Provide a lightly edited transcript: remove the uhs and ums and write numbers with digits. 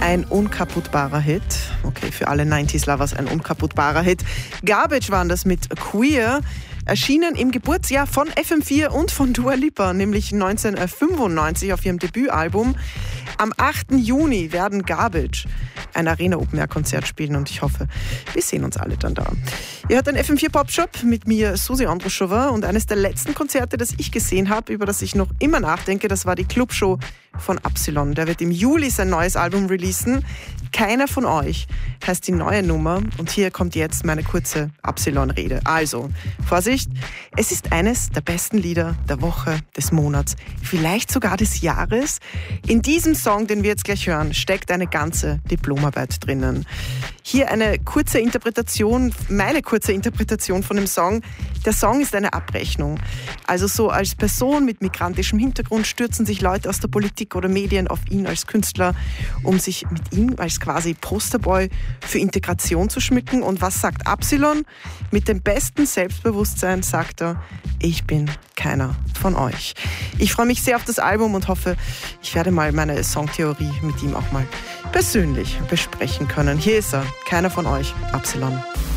Ein unkaputtbarer Hit. Okay, für alle 90s-Lovers ein unkaputtbarer Hit. Garbage waren das mit Queer. Erschienen im Geburtsjahr von FM4 und von Dua Lipa, nämlich 1995 auf ihrem Debütalbum. Am 8. Juni werden Garbage ein Arena-Open-Air-Konzert spielen und ich hoffe, wir sehen uns alle dann da. Ihr hört den FM4 Popshop mit mir, Susi Andruschova, und eines der letzten Konzerte, das ich gesehen habe, über das ich noch immer nachdenke, das war die Clubshow von Absilon. Der wird im Juli sein neues Album releasen. Keiner von euch heißt die neue Nummer und hier kommt jetzt meine kurze Absilon-Rede. Also, Vorsicht, es ist eines der besten Lieder der Woche, des Monats, vielleicht sogar des Jahres. In diesem Song, den wir jetzt gleich hören, steckt eine ganze Diplomarbeit drinnen. Hier eine kurze Interpretation, meine kurze Interpretation von dem Song. Der Song ist eine Abrechnung. Also so als Person mit migrantischem Hintergrund stürzen sich Leute aus der Politik oder Medien auf ihn als Künstler, um sich mit ihm als quasi Posterboy für Integration zu schmücken. Und was sagt Absilon? Mit dem besten Selbstbewusstsein sagt er, ich bin keiner von euch. Ich freue mich sehr auf das Album und hoffe, ich werde mal meine Songtheorie mit ihm auch mal persönlich besprechen können. Hier ist er, keiner von euch, Absilon.